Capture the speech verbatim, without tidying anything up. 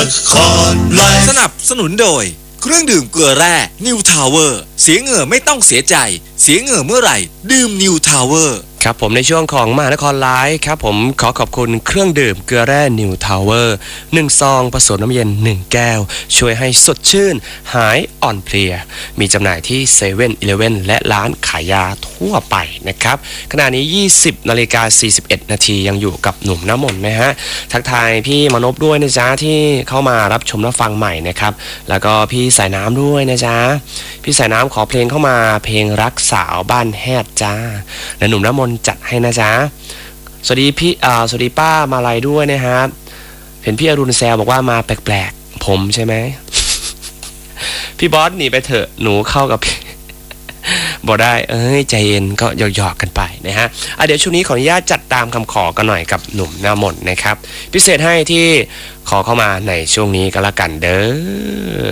ครไลฟ์สนับสนุนโดยเครื่องดื่มเกลือแร่นิวทาวเวอร์เสียเหงื่อไม่ต้องเสียใจเสียเหงื่อเมื่อไหร่ดื่มนิวทาวเวอร์ครับผมในช่วงของมหานครไลฟ์ครับผมขอขอบคุณเครื่องดื่มเกลือแร่นิวทาวเวอร์หนึ่งซองผสมน้ำเย็นหนึ่งแก้วช่วยให้สดชื่นหายอ่อนเพลียมีจำหน่ายที่เซเว่นอีเลฟเว่นและร้านขายยาทั่วไปนะครับขณะนี้ยี่สิบนาฬิกาสี่สิบเอ็ดนาทียังอยู่กับหนุ่มน้ำมนต์นะฮะทักทายพี่มนพด้วยนะจ๊ะที่เข้ามารับชมรับฟังใหม่นะครับแล้วก็พี่สายน้ำด้วยนะจ๊ะพี่สายน้ำขอเพลงเข้ามาเพลงรักสาวบ้านแฮดจ้าและหนุ่มน้ำมนต์จัดให้นะจ๊ะสวัสดีพี่อ่าสวัสดีป้ามาลัยด้วยนะครับเห็นพี่อรุณแซวบอกว่ามาแปลกๆผมใช่ไหม พี่บอสหนีไปเถอะหนูเข้ากับ บอกได้เอ้ยใจเย็นก็หยอกๆกันไปนะฮะอ่ะเดี๋ยวช่วงนี้ขออนุญาตจัดตามคำขอกันหน่อยกับหนุ่มหน้ามนต์นะครับพิเศษให้ที่ขอเข้ามาในช่วงนี้ก็แล้วกันเด้อ